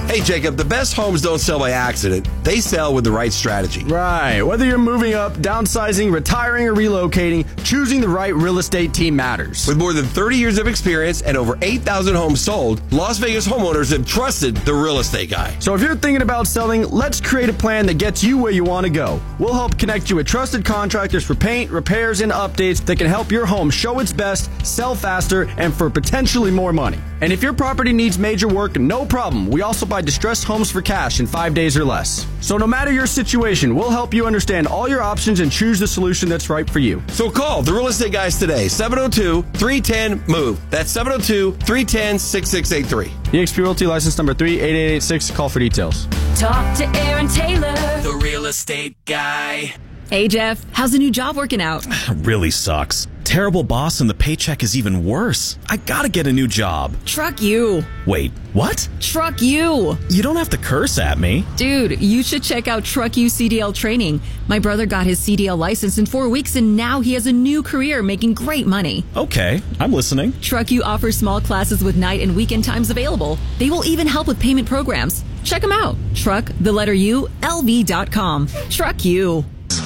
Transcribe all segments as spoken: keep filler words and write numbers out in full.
Hey, Jacob, the best homes don't sell by accident. They sell with the right strategy. Right. Whether you're moving up, downsizing, retiring, or relocating, choosing the right real estate team matters. With more than thirty years of experience and over eight thousand homes sold, Las Vegas homeowners have trusted the real estate guy. So if you're thinking about selling, let's create a plan that gets you where you want to go. We'll help connect you with trusted contractors for paint, repairs, and updates that can help your home show its best, sell faster, and for potentially more money. And if your property needs major work, no problem. We also buy distressed homes for cash in five days or less. So no matter your situation, we'll help you understand all your options and choose the solution that's right for you. So call the real estate guys today, seven oh two, three one oh, MOVE. That's seven oh two, three one oh, six six eight three. E X P Realty license number three eight eight eight six. Call for details. Talk to Aaron Taylor, the real estate guy. Hey, Jeff, how's the new job working out? Really sucks. Terrible boss and the paycheck is even worse. I gotta get a new job. Truck you. Wait, what? Truck you. You don't have to curse at me. Dude, you should check out Truck You C D L training. My brother got his C D L license in four weeks and now he has a new career making great money. Okay, I'm listening. Truck You offers small classes with night and weekend times available. They will even help with payment programs. Check them out. Truck, the letter U, L V dot com. Truck You.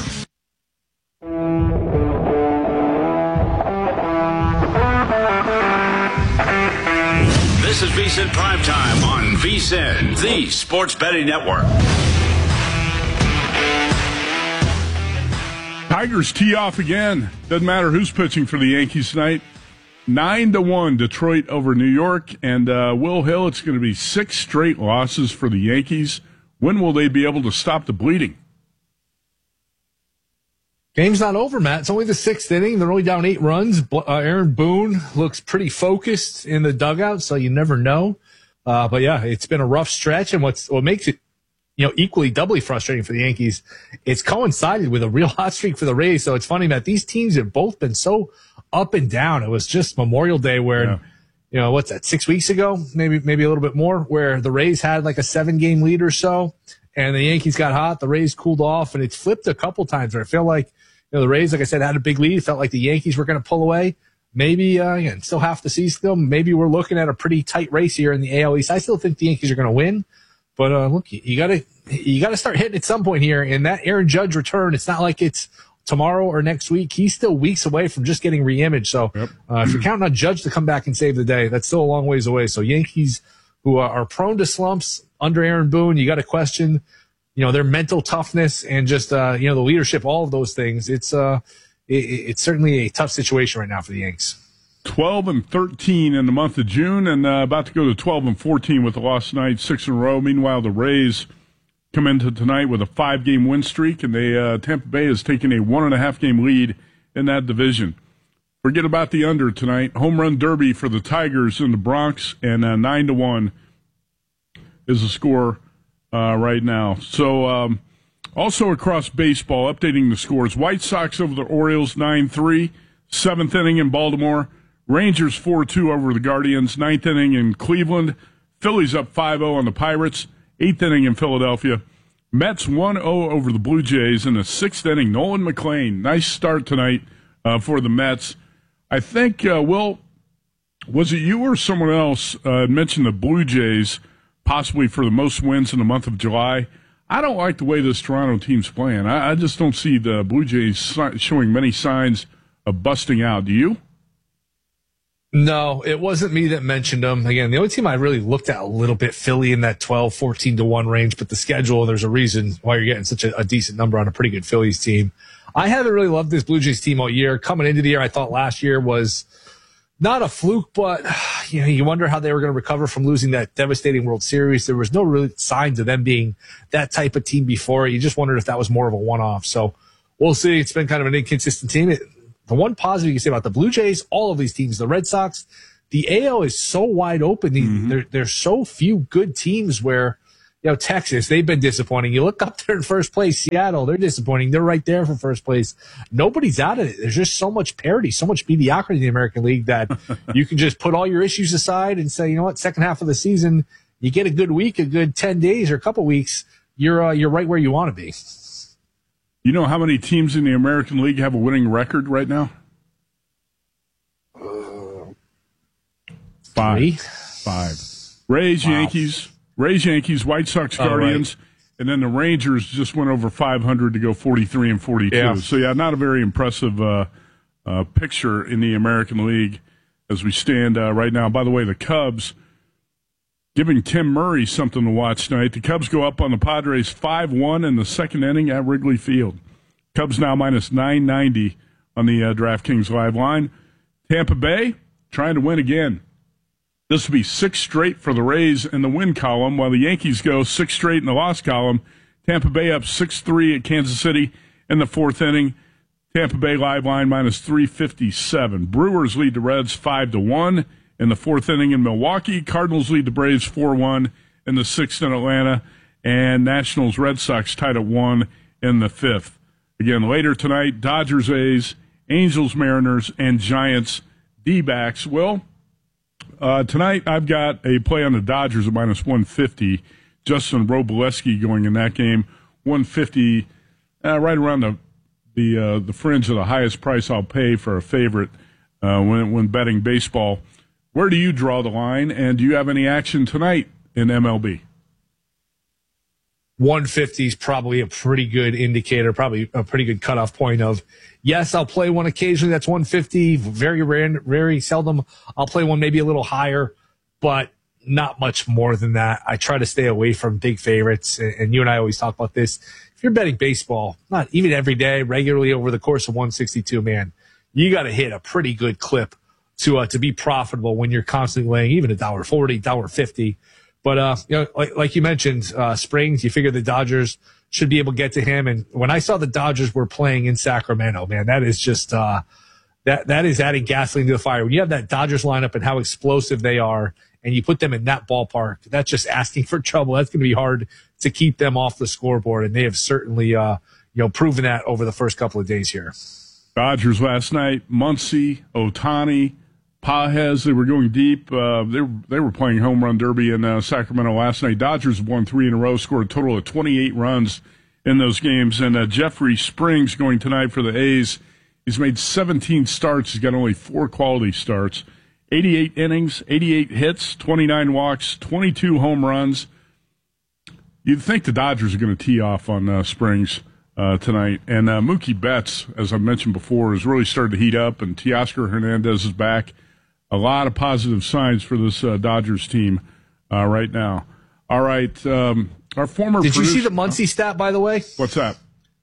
This is V S I N Primetime on V S I N, the Sports Betting Network. Tigers tee off again. Doesn't matter who's pitching for the Yankees tonight. Nine to one, Detroit over New York. And uh, Will Hill, it's going to be six straight losses for the Yankees. When will they be able to stop the bleeding? Game's not over, Matt. It's only the sixth inning. They're only down eight runs. Uh, Aaron Boone looks pretty focused in the dugout, so you never know. Uh, but yeah, it's been a rough stretch, and what's what makes it, you know, equally doubly frustrating for the Yankees, it's coincided with a real hot streak for the Rays. So it's funny, Matt. These teams have both been so up and down. It was just Memorial Day where, yeah. you know, what's that? Six weeks ago, maybe maybe a little bit more, where the Rays had like a seven game lead or so, and the Yankees got hot. The Rays cooled off, and it's flipped a couple times where I feel like, you know, the Rays, like I said, had a big lead. It felt like the Yankees were going to pull away. Maybe, uh, again, still half the season still. Maybe we're looking at a pretty tight race here in the A L East. I still think the Yankees are going to win. But, uh, look, you, you gotta, you gotta start hitting at some point here. And that Aaron Judge return, it's not like it's tomorrow or next week. He's still weeks away from just getting reimaged. So, yep. uh, if you're counting on Judge to come back and save the day, that's still a long ways away. So Yankees, who are, are prone to slumps under Aaron Boone, you got to question, you know, their mental toughness and just, uh, you know, the leadership, all of those things. It's, uh, it, it's certainly a tough situation right now for the Yanks. twelve and thirteen in the month of June, and uh, about to go to twelve and fourteen with the lost night, six in a row. Meanwhile, the Rays come into tonight with a five-game win streak, and they uh, Tampa Bay has taken a one-and-a-half-game lead in that division. Forget about the under tonight. Home run derby for the Tigers in the Bronx, and uh, nine to one is the score uh, right now. So, um, also across baseball, updating the scores: White Sox over the Orioles, nine three. Seventh inning in Baltimore. Rangers four two over the Guardians. Ninth inning in Cleveland. Phillies up five oh on the Pirates. Eighth inning in Philadelphia. Mets one oh over the Blue Jays in the sixth inning. Nolan McLean, nice start tonight uh, for the Mets. I think, uh, Will, was it you or someone else uh, mentioned the Blue Jays possibly for the most wins in the month of July? I don't like the way this Toronto team's playing. I, I just don't see the Blue Jays si- showing many signs of busting out. Do you? No, it wasn't me that mentioned them. Again, the only team I really looked at a little bit, Philly in that twelve, fourteen to one range, but the schedule, there's a reason why you're getting such a, a decent number on a pretty good Phillies team. I haven't really loved this Blue Jays team all year. Coming into the year, I thought last year was not a fluke, but you know, you wonder how they were going to recover from losing that devastating World Series. There was no real signs of them being that type of team before. You just wondered if that was more of a one-off. So we'll see. It's been kind of an inconsistent team. It, The one positive you can say about the Blue Jays, all of these teams, the Red Sox, the A L is so wide open. Mm-hmm. There, there's so few good teams where, you know, Texas, they've been disappointing. You look up there in first place, Seattle, they're disappointing. They're right there for first place. Nobody's out of it. There's just so much parity, so much mediocrity in the American League that you can just put all your issues aside and say, you know what, second half of the season, you get a good week, a good ten days or a couple weeks, you're uh, you're right where you want to be. You know how many teams in the American League have a winning record right now? Uh, Five. three? Five. Rays, wow. Yankees, Rays, Yankees, White Sox, Guardians, oh, right. And then the Rangers just went over five hundred to go forty-three and forty-two. Yeah. So, yeah, not a very impressive uh, uh, picture in the American League as we stand uh, right now. By the way, the Cubs giving Tim Murray something to watch tonight. The Cubs go up on the Padres five one in the second inning at Wrigley Field. Cubs now minus nine ninety on the uh, DraftKings Live line. Tampa Bay trying to win again. This will be six straight for the Rays in the win column, while the Yankees go six straight in the loss column. Tampa Bay up six three at Kansas City in the fourth inning. Tampa Bay Live line minus three fifty-seven. Brewers lead the Reds five to one in the fourth inning in Milwaukee. Cardinals lead the Braves four one in the sixth in Atlanta. And Nationals Red Sox tied at one in the fifth. Again, later tonight, Dodgers A's, Angels Mariners, and Giants D-backs. Well, Uh, tonight, I've got a play on the Dodgers at minus one fifty. Justin Robleski going in that game, one fifty, uh, right around the the uh, the fringe of the highest price I'll pay for a favorite uh, when when betting baseball. Where do you draw the line, and do you have any action tonight in M L B? one fifty is probably a pretty good indicator, probably a pretty good cutoff point of, yes, I'll play one occasionally. That's one fifty. Very rare, very seldom. I'll play one maybe a little higher, but not much more than that. I try to stay away from big favorites. And you and I always talk about this. If you're betting baseball, not even every day, regularly over the course of one sixty-two, man, you got to hit a pretty good clip to, uh, to be profitable when you're constantly laying even a dollar forty, dollar fifty. But, uh, you know, like, like you mentioned, uh, Springs, you figure the Dodgers should be able to get to him. And when I saw the Dodgers were playing in Sacramento, man, that is just, uh, that, that is adding gasoline to the fire. When you have that Dodgers lineup and how explosive they are, and you put them in that ballpark, that's just asking for trouble. That's going to be hard to keep them off the scoreboard. And they have certainly, uh, you know, proven that over the first couple of days here. Dodgers last night, Muncy, Ohtani, Pages, they were going deep. Uh, they, were, they were playing home run derby in uh, Sacramento last night. Dodgers won three in a row, scored a total of twenty-eight runs in those games. And uh, Jeffrey Springs going tonight for the A's. He's made seventeen starts. He's got only four quality starts. eighty-eight innings, eighty-eight hits, twenty-nine walks, twenty-two home runs. You'd think the Dodgers are going to tee off on uh, Springs uh, tonight. And uh, Mookie Betts, as I mentioned before, has really started to heat up, and Teoscar Hernandez is back. A lot of positive signs for this uh, Dodgers team uh, right now. All right. Um, our former Did producer, you see the Muncy stat, by the way? What's that?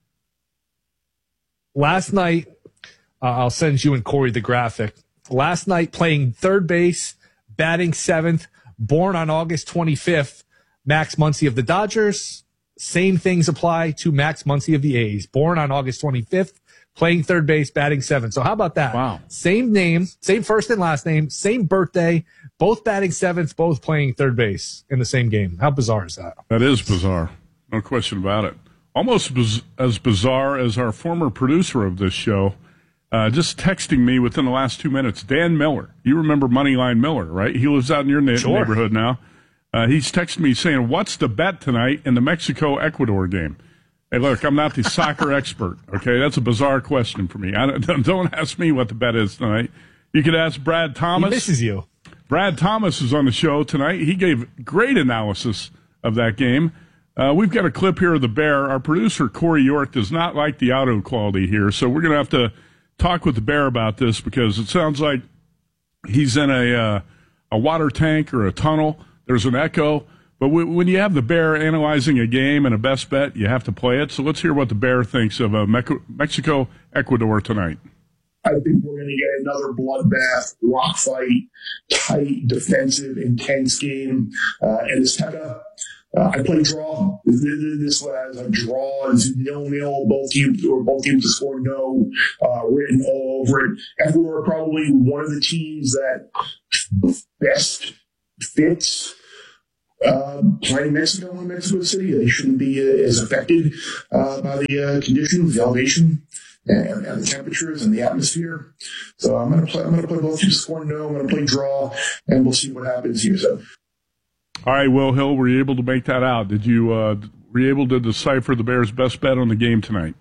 Last night, uh, I'll send you and Corey the graphic. Last night, playing third base, batting seventh, born on August twenty-fifth, Max Muncy of the Dodgers. Same things apply to Max Muncy of the A's. Born on August twenty-fifth, playing third base, batting seventh. So how about that? Wow. Same name, same first and last name, same birthday, both batting seventh, both playing third base in the same game. How bizarre is that? That is bizarre. No question about it. Almost biz- as bizarre as our former producer of this show, uh, just texting me within the last two minutes, Dan Miller. You remember Moneyline Miller, right? He lives out in your na- Sure. neighborhood now. Uh, he's texted me saying, what's the bet tonight in the Mexico-Ecuador game? Hey, look, I'm not the soccer expert, okay? That's a bizarre question for me. I don't, don't ask me what the bet is tonight. You could ask Brad Thomas. He misses you. Brad Thomas is on the show tonight. He gave great analysis of that game. Uh, we've got a clip here of the Bear. Our producer, Corey York, does not like the audio quality here, so we're going to have to talk with the Bear about this because it sounds like he's in a uh, a water tank or a tunnel. There's an echo. But when you have the Bear analyzing a game and a best bet, you have to play it. So let's hear what the Bear thinks of uh, Mexico-Ecuador tonight. I think we're going to get another bloodbath, rock fight, tight, defensive, intense game. Uh, and Azteca, uh, I play draw. This as a draw is nil-nil. Both teams or both teams to score no, uh, written all over it. Ecuador are probably one of the teams that best fits Uh, playing Mexico in Mexico City. They shouldn't be uh, as affected uh, by the uh, conditions, the elevation, and, and the temperatures and the atmosphere. So I'm going to play. I'm going to play both teams score no. I'm going to play draw, and we'll see what happens here. So, all right, Will Hill, were you able to make that out? Did you uh, were you able to decipher the Bears' best bet on the game tonight?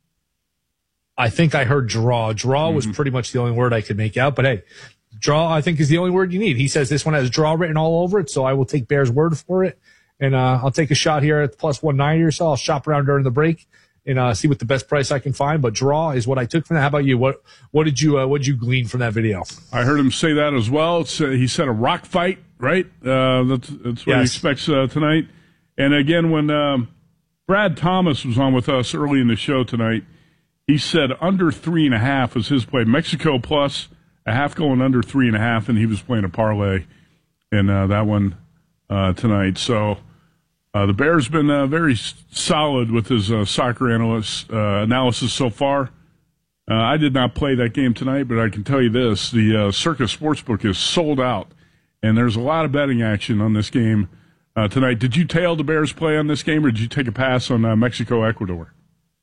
I think I heard draw. Draw mm-hmm. was pretty much the only word I could make out. But hey. Draw, I think, is the only word you need. He says this one has draw written all over it, so I will take Bear's word for it, and uh, I'll take a shot here at plus one ninety or so. I'll shop around during the break and uh, see what the best price I can find. But draw is what I took from that. How about you? What what did you uh, what did you glean from that video? I heard him say that as well. It's, uh, he said a rock fight, right? Uh, that's that's what yes. he expects uh, tonight. And again, when um, Brad Thomas was on with us early in the show tonight, he said under three and a half was his play. Mexico plus a half going under three and a half, and he was playing a parlay in uh, that one uh, tonight. So. Uh, the Bears been uh, very solid with his uh, soccer analyst uh, analysis so far. Uh, I did not play that game tonight, but I can tell you this: the uh, Circa Sportsbook is sold out, and there's a lot of betting action on this game uh, tonight. Did you tail the Bears play on this game, or did you take a pass on uh, Mexico Ecuador?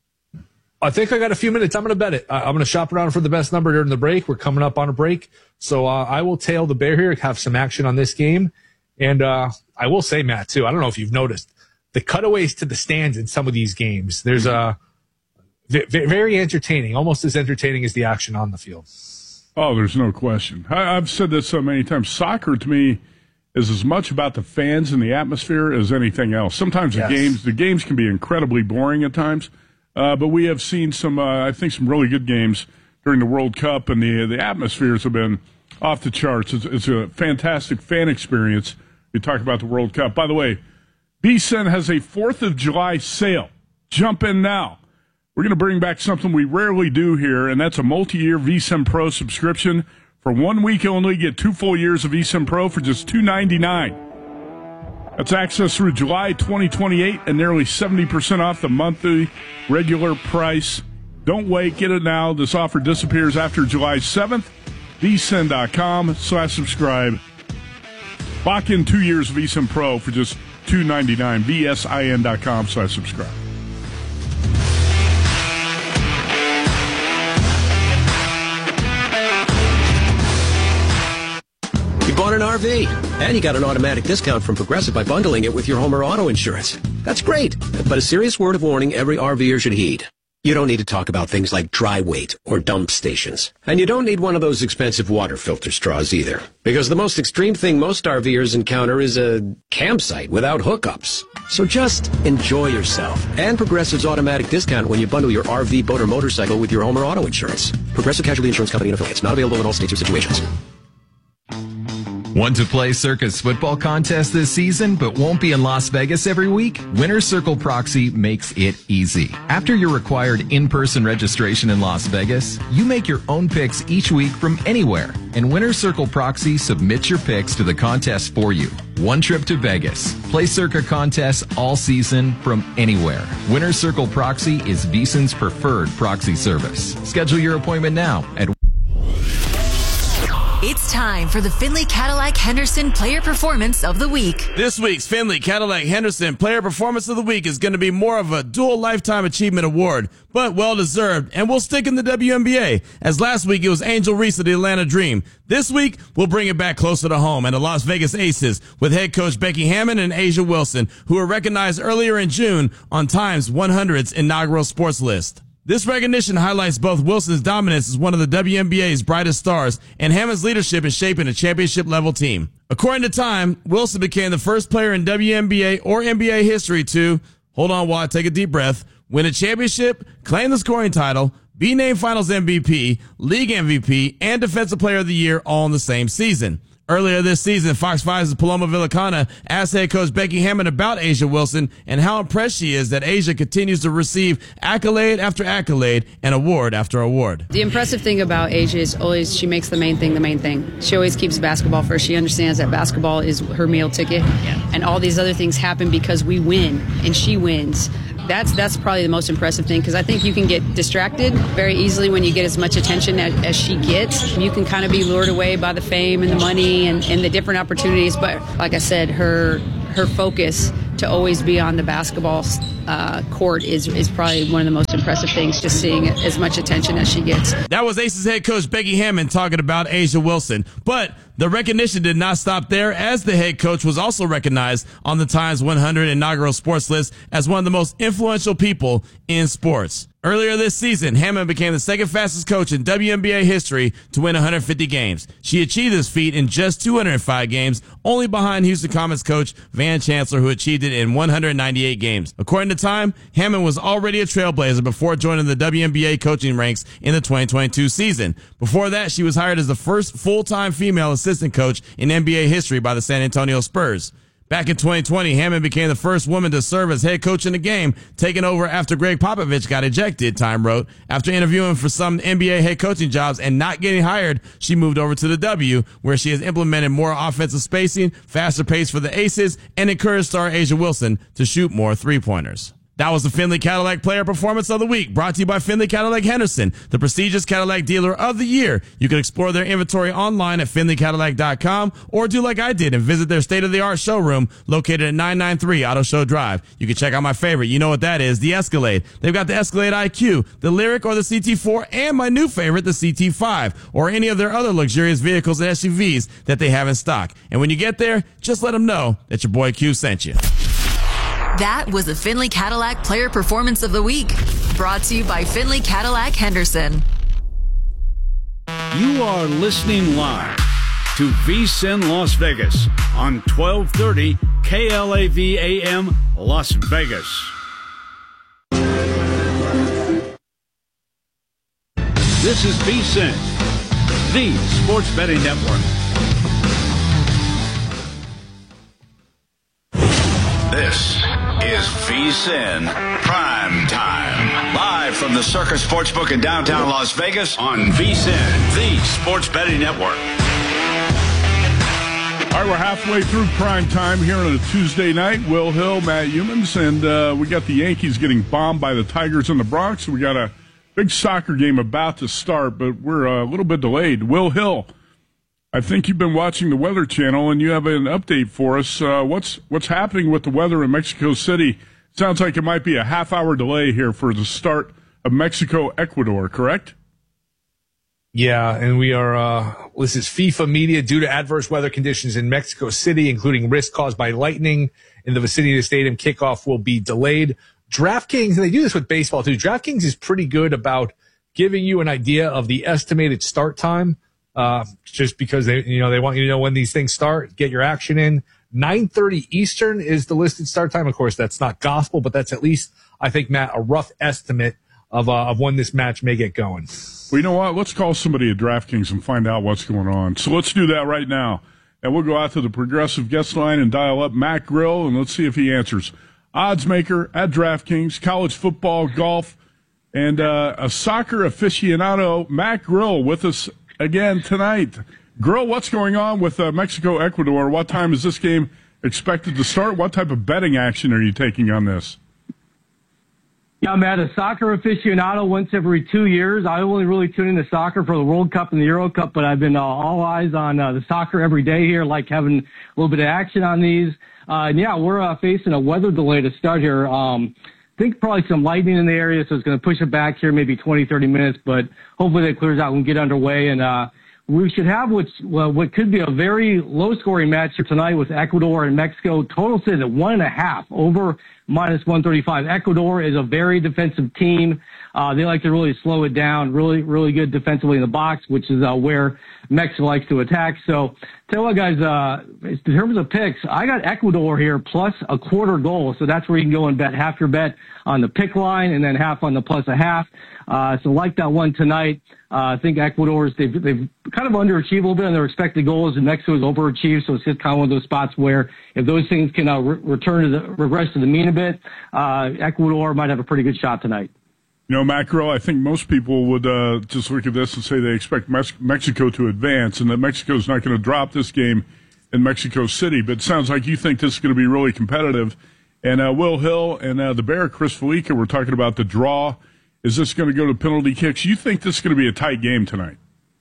I think I got a few minutes. I'm going to bet it. I'm going to shop around for the best number during the break. We're coming up on a break, so uh, I will tail the Bear here, have some action on this game. And uh, I will say, Matt, too, I don't know if you've noticed, the cutaways to the stands in some of these games, there's a v- very entertaining, almost as entertaining as the action on the field. Oh, there's no question. I- I've said this so many times. Soccer, to me, is as much about the fans and the atmosphere as anything else. Sometimes the yes. games the games can be incredibly boring at times, uh, but we have seen some, uh, I think, some really good games during the World Cup, and the the atmospheres have been off the charts. It's, it's a fantastic fan experience. You talk about the World Cup. By the way, V S I N has a fourth of July sale. Jump in now. We're going to bring back something we rarely do here, and that's a multi-year V S I N Pro subscription. For one week only, get two full years of V S I N Pro for just two ninety-nine. That's access through July twenty twenty-eight and nearly seventy percent off the monthly regular price. Don't wait. Get it now. This offer disappears after July seventh. V S I N dot com slash subscribe. Lock in two years of V S I N Pro for just two ninety-nine. V S I N dot com slash subscribe. You bought an R V, and you got an automatic discount from Progressive by bundling it with your home or auto insurance. That's great, but a serious word of warning every RVer should heed. You don't need to talk about things like dry weight or dump stations. And you don't need one of those expensive water filter straws either. Because the most extreme thing most RVers encounter is a campsite without hookups. So just enjoy yourself. And Progressive's automatic discount when you bundle your R V, boat, or motorcycle with your home or auto insurance. Progressive Casualty Insurance Company and Affiliates. Not available in all states or situations. Want to play Circa's football contest this season, but won't be in Las Vegas every week? Winner's Circle Proxy makes it easy. After your required in-person registration in Las Vegas, you make your own picks each week from anywhere, and Winner's Circle Proxy submits your picks to the contest for you. One trip to Vegas. Play Circa contests all season from anywhere. Winner's Circle Proxy is V S I N's preferred proxy service. Schedule your appointment now at It's time for the Findlay Cadillac Henderson Player Performance of the Week. This week's Findlay Cadillac Henderson Player Performance of the Week is going to be more of a dual Lifetime Achievement Award, but well-deserved, and we'll stick in the W N B A, as last week it was Angel Reese of the Atlanta Dream. This week, we'll bring it back closer to home and the Las Vegas Aces with head coach Becky Hammon and A'ja Wilson, who were recognized earlier in June on Time's one hundred's inaugural sports list. This recognition highlights both Wilson's dominance as one of the W N B A's brightest stars and Hammond's leadership in shaping a championship-level team. According to Time, Wilson became the first player in W N B A or N B A history to, hold on while I take a deep breath, win a championship, claim the scoring title, be named Finals M V P, League M V P, and Defensive Player of the Year all in the same season. Earlier this season, Fox five's Paloma Villacana asked head coach Becky Hammon about A'ja Wilson and how impressed she is that A'ja continues to receive accolade after accolade and award after award. The impressive thing about A'ja is always she makes the main thing the main thing. She always keeps basketball first. She understands that basketball is her meal ticket, and all these other things happen because we win and she wins. That's that's probably the most impressive thing, because I think you can get distracted very easily when you get as much attention as, as she gets. You can kind of be lured away by the fame and the money and, and the different opportunities. But like I said, her her focus to always be on the basketball uh, court is, is probably one of the most impressive things, just seeing as much attention as she gets. That was Aces head coach Becky Hammon talking about A'ja Wilson. But the recognition did not stop there, as the head coach was also recognized on the Times one hundred inaugural sports list as one of the most influential people in sports. Earlier this season, Hammond became the second fastest coach in W N B A history to win one hundred fifty games. She achieved this feat in just two hundred five games, only behind Houston Comets coach Van Chancellor, who achieved it in one hundred ninety-eight games. According to Time, Hammond was already a trailblazer before joining the W N B A coaching ranks in the twenty twenty-two season. Before that, she was hired as the first full-time female assistant coach in N B A history by the San Antonio Spurs. Back in twenty twenty, Hammond became the first woman to serve as head coach in the game, taking over after Greg Popovich got ejected, Time wrote. After interviewing for some N B A head coaching jobs and not getting hired, she moved over to the W, where she has implemented more offensive spacing, faster pace for the Aces, and encouraged star A'ja Wilson to shoot more three-pointers. That was the Findlay Cadillac Player Performance of the Week, brought to you by Findlay Cadillac Henderson, the prestigious Cadillac dealer of the year. You can explore their inventory online at findlay cadillac dot com or do like I did and visit their state-of-the-art showroom located at nine ninety-three Auto Show Drive. You can check out my favorite. You know what that is, the Escalade. They've got the Escalade I Q, the Lyric or the C T four, and my new favorite, the C T five, or any of their other luxurious vehicles and S U Vs that they have in stock. And when you get there, just let them know that your boy Q sent you. That was the Findlay Cadillac Player Performance of the Week, brought to you by Findlay Cadillac Henderson. You are listening live to V S I N Las Vegas on twelve thirty K L A V A M Las Vegas. This is V S I N, the Sports Betting Network. This is V S I N Prime Time. Live from the Circus Sportsbook in downtown Las Vegas on V S I N, the Sports Betting Network. All right, we're halfway through Prime Time here on a Tuesday night. Will Hill, Matt Youmans, and uh, we got the Yankees getting bombed by the Tigers in the Bronx. We got a big soccer game about to start, but we're uh, a little bit delayed. Will Hill, I think you've been watching the Weather Channel, and you have an update for us. Uh, what's what's happening with the weather in Mexico City? Sounds like it might be a half-hour delay here for the start of Mexico-Ecuador, correct? Yeah, and we are, uh, this is FIFA media due to adverse weather conditions in Mexico City, including risk caused by lightning in the vicinity of the stadium. Kickoff will be delayed. DraftKings, and they do this with baseball too, DraftKings is pretty good about giving you an idea of the estimated start time. Uh, just because they, you know, they want you to know when these things start, get your action in. nine thirty Eastern is the listed start time. Of course, that's not gospel, but that's at least, I think, Matt, a rough estimate of, uh, of when this match may get going. Well, you know what? Let's call somebody at DraftKings and find out what's going on. So let's do that right now. And we'll go out to the Progressive guest line and dial up Matt Grill, and let's see if he answers. Odds maker at DraftKings, college football, golf, and uh, a soccer aficionado, Matt Grill, with us again tonight. Grill, what's going on with uh, Mexico-Ecuador? What time is this game expected to start? What type of betting action are you taking on this? Yeah, I'm at a soccer aficionado once every two years. I only really tune into soccer for the World Cup and the Euro Cup, but I've been uh, all eyes on uh, the soccer every day here, like having a little bit of action on these. Uh, and yeah, we're uh, facing a weather delay to start here. Um, I think probably some lightning in the area, so it's going to push it back here maybe twenty, thirty minutes, but hopefully that clears out and get underway. And uh, we should have what's, well, what could be a very low-scoring match here tonight with Ecuador and Mexico. Total says at one and a half, over minus one thirty-five. Ecuador is a very defensive team. Uh, they like to really slow it down, really, really good defensively in the box, which is uh, where Mexico likes to attack. So, tell you what, guys, uh, in terms of picks, I got Ecuador here plus a quarter goal. So that's where you can go and bet half your bet on the pick line and then half on the plus a half. Uh, so like that one tonight. Uh, I think Ecuador's, they've, they've kind of underachieved a little bit on their expected goals, and Mexico's overachieved. So it's just kind of one of those spots where if those things can uh, re- return to the, regress to the mean a bit, uh, Ecuador might have a pretty good shot tonight. You know, Matt Grill, I think most people would uh, just look at this and say they expect Mes- Mexico to advance and that Mexico's not going to drop this game in Mexico City. But it sounds like you think this is going to be really competitive. And uh, Will Hill and uh, the Bear, Chris Felica, were talking about the draw. Is this going to go to penalty kicks? You think this is going to be a tight game tonight?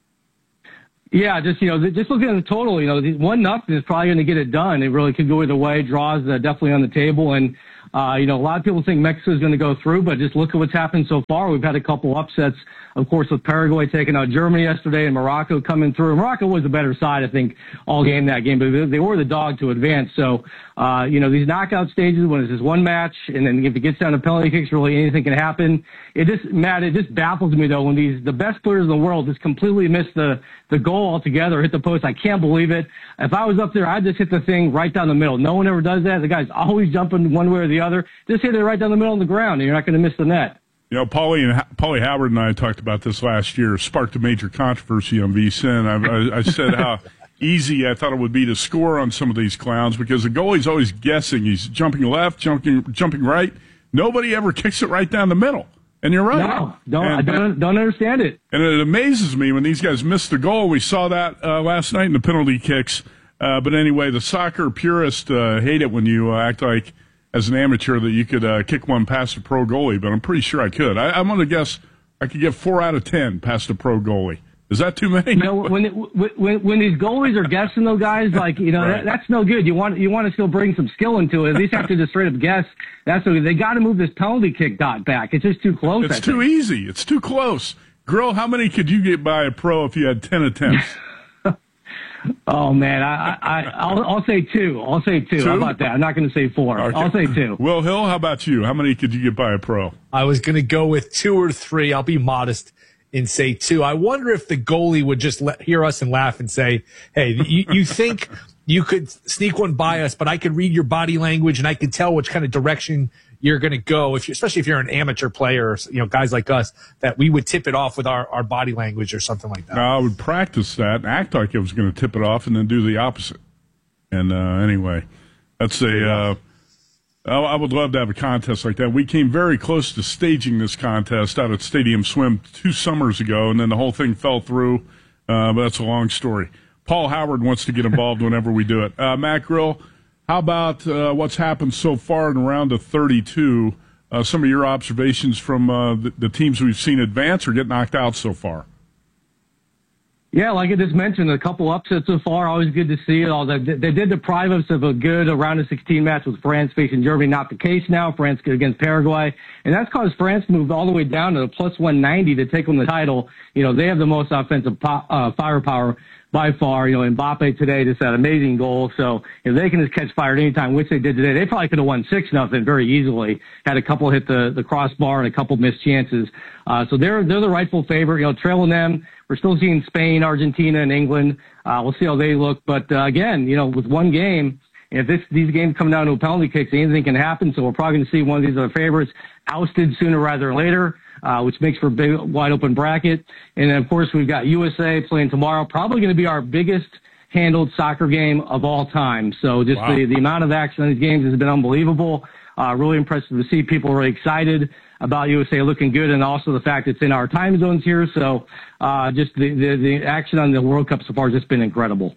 Yeah, just, you know, just looking at the total, you know, one nothing is probably going to get it done. It really could go either way. Draws uh, definitely on the table. And Uh, you know, a lot of people think Mexico is going to go through, but just look at what's happened so far. We've had a couple upsets, of course, with Paraguay taking out Germany yesterday and Morocco coming through. Morocco was the better side, I think, all game that game, but they were the dog to advance. So, uh, you know, these knockout stages, when it's just one match, and then if it gets down to penalty kicks, really anything can happen. It just, Matt, it just baffles me, though, when these the best players in the world just completely miss the, the goal altogether, hit the post. I can't believe it. If I was up there, I'd just hit the thing right down the middle. No one ever does that. The guy's always jumping one way or the other. Just hit it right down the middle of the ground, and you're not going to miss the net. You know, Paulie and Paulie Howard and I talked about this last year. Sparked a major controversy on V S I N. I, I, I said how easy I thought it would be to score on some of these clowns because the goalie's always guessing. He's jumping left, jumping jumping right. Nobody ever kicks it right down the middle. And you're right. No, don't, and, I don't, don't understand it. And it amazes me when these guys miss the goal. We saw that uh, last night in the penalty kicks. Uh, but anyway, the soccer purists uh, hate it when you uh, act like, as an amateur, that you could uh, kick one past a pro goalie. But I'm pretty sure I could. I, I'm going to guess I could get four out of ten past a pro goalie. Is that too many? You know, when, when when these goalies are guessing, though, guys, like, you know, right. that, that's no good. You want you want to still bring some skill into it. At least after just straight up guess, that's no good. They got to move this penalty kick dot back. It's just too close. It's I too think. easy. It's too close. Grill, how many could you get by a pro if you had ten attempts? Oh man, I, I I'll I'll say two. I'll say two. two? How about that? I'm not going to say four. Okay. I'll say two. Will Hill, how about you? How many could you get by a pro? I was going to go with two or three. I'll be modest and say two. I wonder if the goalie would just let, hear us and laugh and say, "Hey, you, you think you could sneak one by us, but I could read your body language and I could tell which kind of direction you're going to go, if you, especially if you're an amateur player, or, you know, guys like us, that we would tip it off with our, our body language or something like that." I would practice that and act like I was going to tip it off and then do the opposite. And uh, anyway, that's a. Uh, I would love to have a contest like that. We came very close to staging this contest out at Stadium Swim two summers ago, and then the whole thing fell through. Uh, but that's a long story. Paul Howard wants to get involved whenever we do it. Uh, Matt Grill, how about uh, what's happened so far in round of thirty-two? Uh, some of your observations from uh, the, the teams we've seen advance or get knocked out so far? Yeah, like I just mentioned, a couple upsets so far. Always good to see it. All they, they did deprive us of a good round of sixteen match with France facing Germany. Not the case now. France against Paraguay, and that's caused France to move all the way down to the plus one ninety to take home the title. You know, they have the most offensive po- uh, firepower by far. You know, Mbappe today just had an amazing goal. So if they can just catch fire at any time, which they did today, they probably could have won six nothing very easily. Had a couple hit the the crossbar and a couple missed chances. Uh, so they're they're the rightful favorite. You know, trailing them. We're still seeing Spain, Argentina, and England. Uh, we'll see how they look. But uh, again, you know, with one game, if this these games come down to penalty kicks, anything can happen. So we're probably going to see one of these other favorites ousted sooner rather than later, uh, which makes for a big, wide open bracket. And then, of course, we've got U S A playing tomorrow. Probably going to be our biggest handled soccer game of all time. So just wow. the, the amount of action on these games has been unbelievable. Uh, really impressive to see people really excited about U S A looking good, and also the fact it's in our time zones here. So uh, just the, the, the action on the World Cup so far has just been incredible.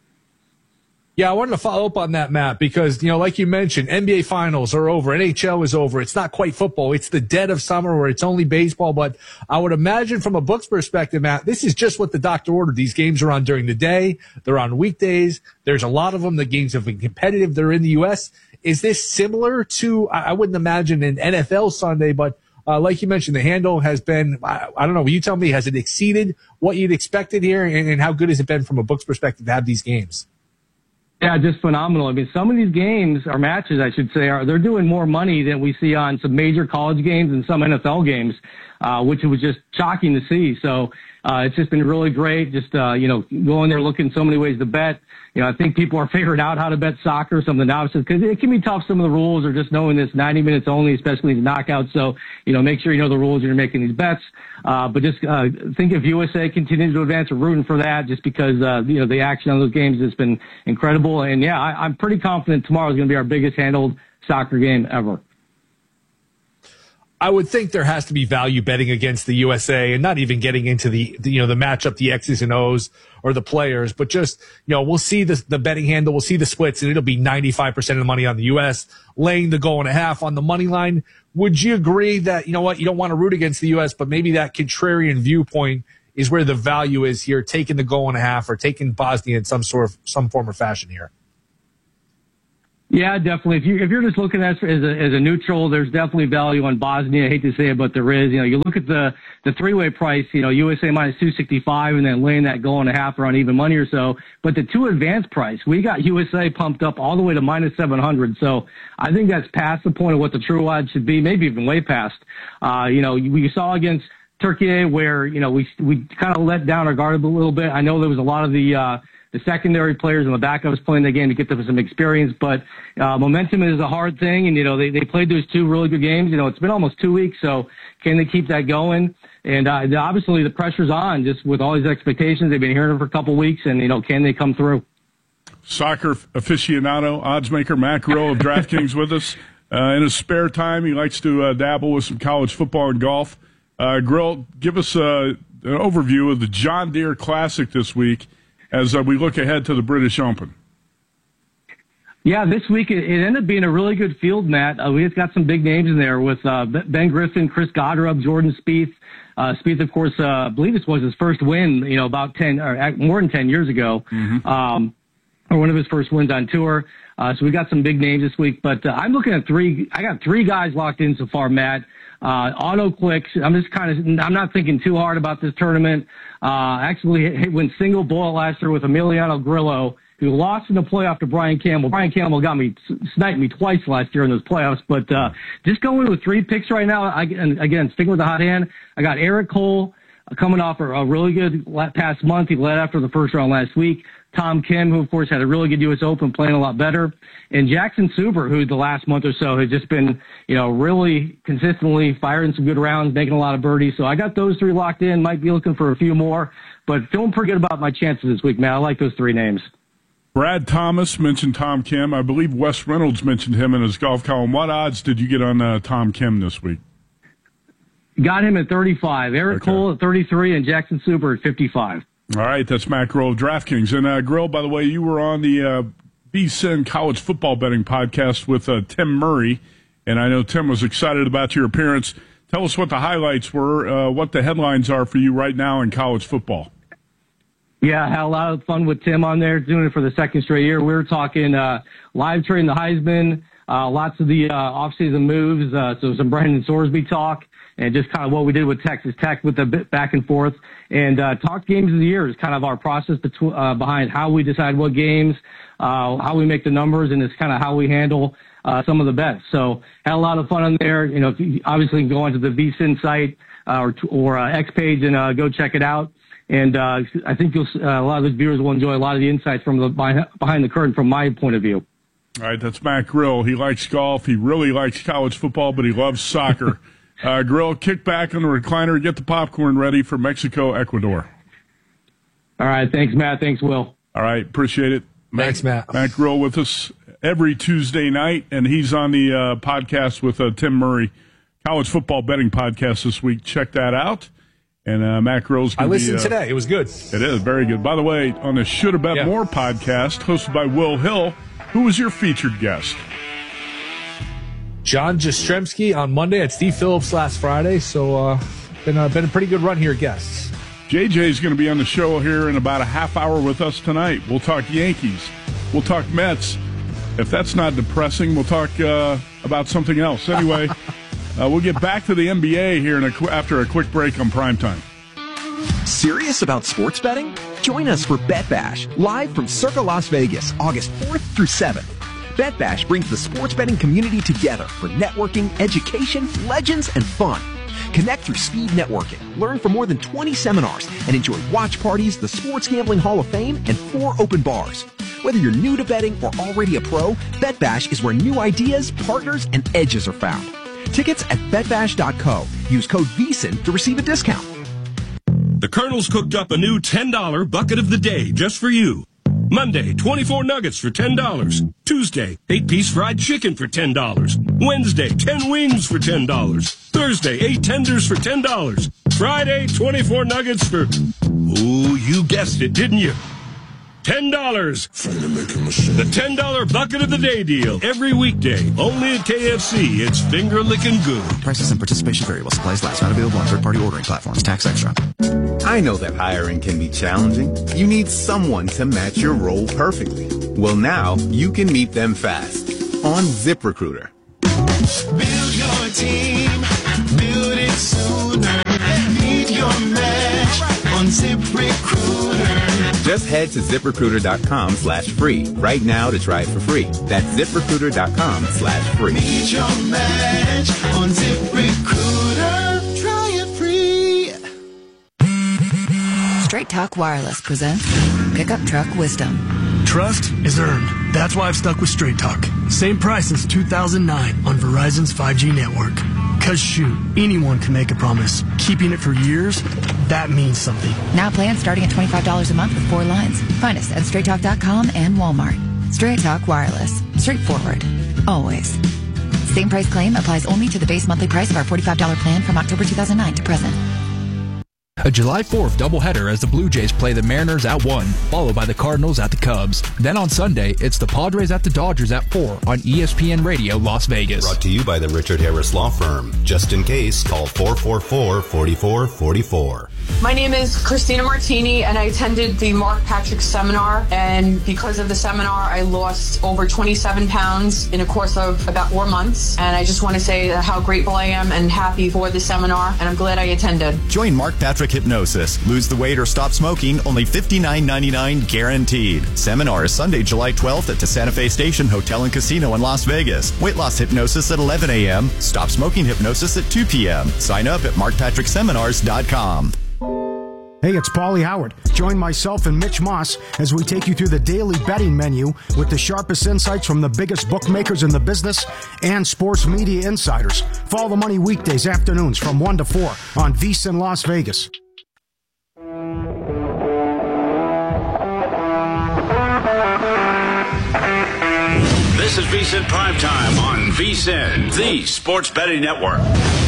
Yeah, I wanted to follow up on that, Matt, because, you know, like you mentioned, N B A finals are over. N H L is over. It's not quite football. It's the dead of summer where it's only baseball. But I would imagine from a book's perspective, Matt, this is just what the doctor ordered. These games are on during the day. They're on weekdays. There's a lot of them. The games have been competitive. They're in the U S. Is this similar to, I wouldn't imagine an N F L Sunday, but uh, like you mentioned, the handle has been, I, I don't know, will you tell me, has it exceeded what you'd expected here? And, and how good has it been from a book's perspective to have these games? Yeah, just phenomenal. I mean, some of these games, or matches, I should say, are they're doing more money than we see on some major college games and some N F L games, uh, which was just shocking to see. So uh, it's just been really great. Just uh, you know, going there looking so many ways to bet. You know, I think people are figuring out how to bet soccer, some of the novices, because it can be tough. Some of the rules are just knowing this ninety minutes only, especially these knockouts. So, you know, make sure you know the rules when you're making these bets. Uh, but just uh, think if U S A continues to advance, we're rooting for that just because, uh, you know, the action on those games has been incredible. And, yeah, I, I'm pretty confident tomorrow is going to be our biggest handled soccer game ever. I would think there has to be value betting against the U S A and not even getting into the, the, you know, the matchup, the X's and O's or the players, but just, you know, we'll see the, the betting handle, we'll see the splits, and it'll be ninety-five percent of the money on the U S, laying the goal and a half on the money line. Would you agree that, you know what, you don't want to root against the U S, but maybe that contrarian viewpoint is where the value is here, taking the goal and a half or taking Bosnia in some sort of, some form or fashion here? Yeah, definitely. If you if you're just looking at it as a as a neutral, there's definitely value on Bosnia. I hate to say it, but there is. You know, you look at the the three way price. You know, U S A minus two sixty five, and then laying that goal and a half around even money or so. But the two advanced price, we got U S A pumped up all the way to minus seven hundred. So I think that's past the point of what the true odds should be, maybe even way past. Uh, you know, we saw against Turkey where you know we we kind of let down our guard a little bit. I know there was a lot of the. Uh, The secondary players and the backups playing the game to get them some experience, but uh, momentum is a hard thing. And, you know, they, they played those two really good games. You know, it's been almost two weeks, so can they keep that going? And uh, obviously the pressure's on just with all these expectations. They've been hearing it for a couple weeks, and, you know, can they come through? Soccer aficionado, odds maker Matt Grill of DraftKings with us. Uh, in his spare time, he likes to uh, dabble with some college football and golf. Uh, Grill, give us uh, an overview of the John Deere Classic this week as uh, we look ahead to the British Open. Yeah, this week it, it ended up being a really good field, Matt. Uh, we just got some big names in there with uh, Ben Griffin, Chris Goddard, Jordan Spieth. Uh, Spieth, of course, uh, I believe this was his first win, you know, about ten or more than ten years ago, mm-hmm. um, or one of his first wins on tour. Uh, so we got some big names this week. But uh, I'm looking at three. I got three guys locked in so far, Matt. Uh, auto clicks. I'm just kind of, I'm not thinking too hard about this tournament. Uh, actually hit, went single bullet last year with Emiliano Grillo, who lost in the playoff to Brian Campbell. Brian Campbell got me, sniped me twice last year in those playoffs, but, uh, just going with three picks right now. I, and again, sticking with the hot hand. I got Eric Cole uh, coming off a, a really good past month. He led after the first round last week. Tom Kim, who of course had a really good U S Open, playing a lot better, and Jackson Suber, who the last month or so has just been, you know, really consistently firing some good rounds, making a lot of birdies. So I got those three locked in. Might be looking for a few more, but feeling pretty good about my chances this week, man. I like those three names. Brad Thomas mentioned Tom Kim. I believe Wes Reynolds mentioned him in his golf column. What odds did you get on uh, Tom Kim this week? Got him at thirty-five. Eric okay. Cole at thirty-three, and Jackson Suber at fifty-five. All right, that's Matt Grill of DraftKings. And, uh, Grill, by the way, you were on the uh, V S I N College Football Betting Podcast with uh, Tim Murray, and I know Tim was excited about your appearance. Tell us what the highlights were, uh, what the headlines are for you right now in college football. Yeah, I had a lot of fun with Tim on there, doing it for the second straight year. We were talking uh, live trading the Heisman, uh, lots of the uh, offseason moves, uh, so some Brandon Sorsby talk, and just kind of what we did with Texas Tech with the bit back and forth. And uh, talk games of the year is kind of our process between, uh, behind how we decide what games, uh, how we make the numbers, and it's kind of how we handle uh, some of the bets. So had a lot of fun on there. You know, if you obviously can go onto the V S I N site uh, or, or uh, X page and uh, go check it out. And uh, I think you'll, uh, a lot of those viewers will enjoy a lot of the insights from the behind the curtain from my point of view. All right, that's Matt Grill. He likes golf. He really likes college football, but he loves soccer. Uh, Grill, kick back on the recliner, get the popcorn ready for Mexico, Ecuador. All right. Thanks, Matt. Thanks, Will. All right. Appreciate it. Thanks, Matt. Matt Grill with us every Tuesday night, and he's on the uh, podcast with uh, Tim Murray, College Football Betting Podcast this week. Check that out. And uh, Matt Grill's going I listened be, uh, today. It was good. It is. Very good. By the way, on the Should Have Bet yeah. More podcast, hosted by Will Hill, who was your featured guest? John Jastrzemski on Monday at Steve Phillips last Friday. So, uh, been, uh, been a pretty good run here, guests. J J's going to be on the show here in about a half hour with us tonight. We'll talk Yankees. We'll talk Mets. If that's not depressing, we'll talk uh, about something else. Anyway, uh, we'll get back to the N B A here in a qu- after a quick break on Primetime. Serious about sports betting? Join us for Bet Bash, live from Circa Las Vegas, August fourth through seventh. Bet Bash brings the sports betting community together for networking, education, legends, and fun. Connect through speed networking, learn from more than twenty seminars, and enjoy watch parties, the Sports Gambling Hall of Fame, and four open bars. Whether you're new to betting or already a pro, Bet Bash is where new ideas, partners, and edges are found. Tickets at bet bash dot co. Use code V S I N to receive a discount. The Colonel's cooked up a new ten dollar bucket of the day just for you. Monday, twenty-four nuggets for ten dollars. Tuesday, eight-piece fried chicken for ten dollars. Wednesday, ten wings for ten dollars. Thursday, eight tenders for ten dollars. Friday, twenty-four nuggets for... Ooh, you guessed it, didn't you? ten dollars. The ten dollar bucket of the day deal. Every weekday. Only at K F C. It's finger licking good. Prices and participation vary while supplies last. Not available on third-party ordering platforms. Tax extra. I know that hiring can be challenging. You need someone to match your role perfectly. Well, now you can meet them fast. on ZipRecruiter. Build your team, build it sooner. Meet your match on ZipRecruiter. Just head to ZipRecruiter.com slash free right now to try it for free. That's ZipRecruiter.com slash free. Meet your match on ZipRecruiter. Try it free. Straight Talk Wireless presents Pickup Truck Wisdom. Trust is earned. That's why I've stuck with Straight Talk. Same price since two thousand nine on Verizon's five G network. Cause shoot, anyone can make a promise. Keeping it for years, that means something. Now plans starting at twenty-five dollars a month with four lines. Find us at straight talk dot com and Walmart. Straight Talk Wireless. Straightforward. Always. Same price claim applies only to the base monthly price of our forty-five dollars plan from October two thousand nine to present. A July fourth doubleheader as the Blue Jays play the Mariners at one, followed by the Cardinals at the Cubs. Then on Sunday, it's the Padres at the Dodgers at four on E S P N Radio Las Vegas. Brought to you by the Richard Harris Law Firm. Just in case, call four four four, four four four four. My name is Christina Martini, and I attended the Mark Patrick seminar, and because of the seminar, I lost over twenty-seven pounds in a course of about four months, and I just want to say how grateful I am and happy for the seminar, and I'm glad I attended. Join Mark Patrick Hypnosis. Lose the weight or stop smoking, only fifty-nine ninety-nine guaranteed. Seminar is Sunday, July twelfth at the Santa Fe Station Hotel and Casino in Las Vegas. Weight loss hypnosis at eleven a.m. Stop smoking hypnosis at two p.m. Sign up at mark patrick seminars dot com. Hey, it's Paulie Howard. Join myself and Mitch Moss as we take you through the daily betting menu with the sharpest insights from the biggest bookmakers in the business and sports media insiders. Follow the money weekdays afternoons from one to four on VSiN Las Vegas. This is VSiN Primetime on VSiN, the Sports Betting Network.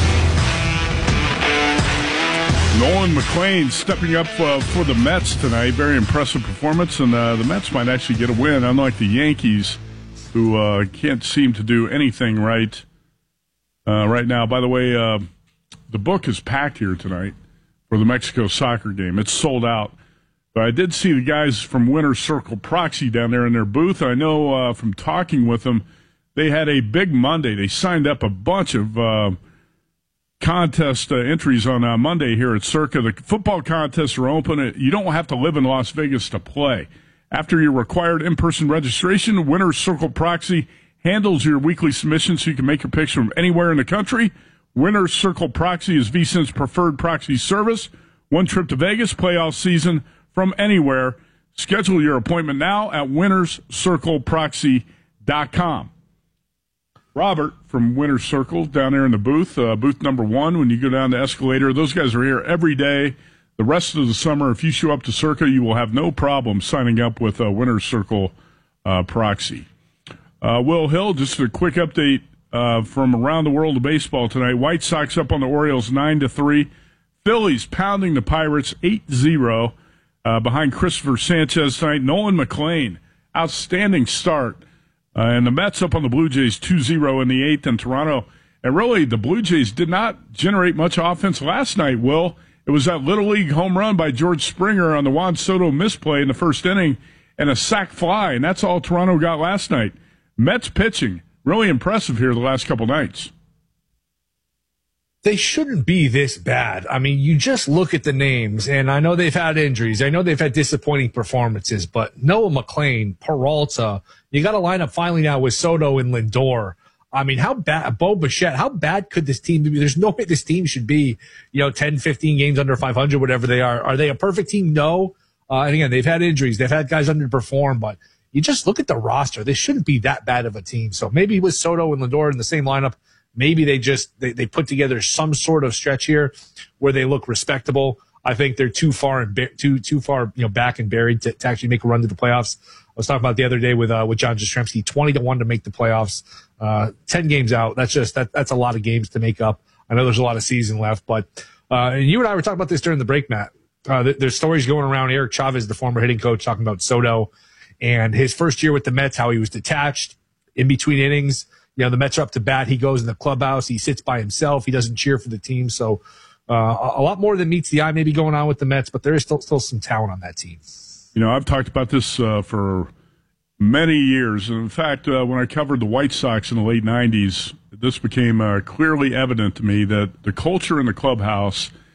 Nolan McLean stepping up uh, for the Mets tonight. Very impressive performance, and uh, the Mets might actually get a win, unlike the Yankees, who uh, can't seem to do anything right uh, right now. By the way, uh, the book is packed here tonight for the Mexico soccer game. It's sold out. But I did see the guys from Winner's Circle Proxy down there in their booth. I know uh, from talking with them, they had a big Monday. They signed up a bunch of uh, contest uh, entries on uh, Monday here at Circa. The football contests are open. You don't have to live in Las Vegas to play. After your required in-person registration, Winner's Circle Proxy handles your weekly submissions so you can make your picks from anywhere in the country. Winner's Circle Proxy is VSiN's preferred proxy service. One trip to Vegas, play all season from anywhere. Schedule your appointment now at winners circle proxy dot com. Robert from Winner's Circle down there in the booth, uh, booth number one, when you go down the escalator. Those guys are here every day. The rest of the summer, if you show up to Circa, you will have no problem signing up with uh, Winner's Circle uh, Proxy. Uh, Will Hill, just a quick update uh, from around the world of baseball tonight. White Sox up on the Orioles nine to three. Phillies pounding the Pirates eight zero uh, behind Christopher Sanchez tonight. Nolan McLean, outstanding start. Uh, and the Mets up on the Blue Jays two zero in the eighth in Toronto. And really, the Blue Jays did not generate much offense last night, Will. It was that Little League home run by George Springer on the Juan Soto misplay in the first inning and a sac fly, and that's all Toronto got last night. Mets pitching, really impressive here the last couple nights. They shouldn't be this bad. I mean, you just look at the names, and I know they've had injuries. I know they've had disappointing performances, but Noah McLean, Peralta, you got to line up finally now with Soto and Lindor. I mean, how bad, Bo Bichette, how bad could this team be? There's no way this team should be, you know, ten, fifteen games under five hundred, whatever they are. Are they a perfect team? No. Uh, and again, they've had injuries. They've had guys underperform, but you just look at the roster. They shouldn't be that bad of a team. So maybe with Soto and Lindor in the same lineup, maybe they just, they, they put together some sort of stretch here where they look respectable. I think they're too far and too, too far, you know, back and buried to, to actually make a run to the playoffs. I was talking about the other day with, uh, with John Jastrzemski, twenty to one to make the playoffs, uh, ten games out. That's just, that, that's a lot of games to make up. I know there's a lot of season left, but, uh, and you and I were talking about this during the break, Matt. Uh, th- there's stories going around. Eric Chavez, the former hitting coach, talking about Soto and his first year with the Mets, how he was detached in between innings. You know, the Mets are up to bat. He goes in the clubhouse. He sits by himself. He doesn't cheer for the team. So, uh, a lot more than meets the eye maybe going on with the Mets, but there is still, still some talent on that team. You know, I've talked about this uh, for many years. In fact, uh, when I covered the White Sox in the late nineties, this became uh, clearly evident to me that the culture in the clubhouse